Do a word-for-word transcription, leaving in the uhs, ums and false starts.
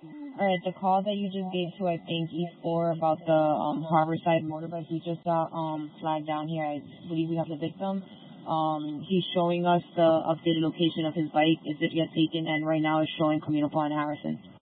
All right, the call that you just gave to, I think, E four about the um, Harborside motorbike, we just got um, flagged down here. I believe we have the victim. Um, he's showing us the updated location of his bike. Is it yet taken? And right now it's showing Camino Paul and Harrison.